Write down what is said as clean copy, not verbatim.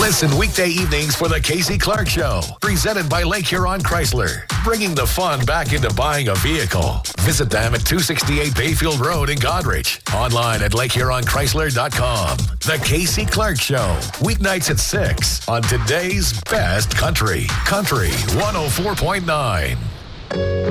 Listen weekday evenings for the Casey Clark Show, presented by Lake Huron Chrysler, bringing the fun back into buying a vehicle. Visit them at 268 Bayfield Road in Goderich. Online at LakeHuronChrysler.com. The Casey Clark Show, weeknights at 6 on today's best country. Country 104.9.